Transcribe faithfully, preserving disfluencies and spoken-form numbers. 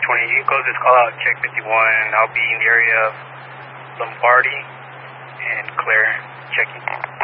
twenty, you can close this call out, check fifty-one. I'll be in the area of Lombardi and Claire checking.